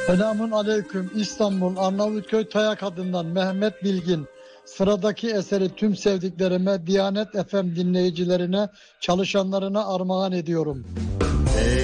Selamun aleyküm. İstanbul Arnavutköy Tayak adından Mehmet Bilgin. Sıradaki eseri tüm sevdiklerime, Diyanet FM dinleyicilerine, çalışanlarına armağan ediyorum.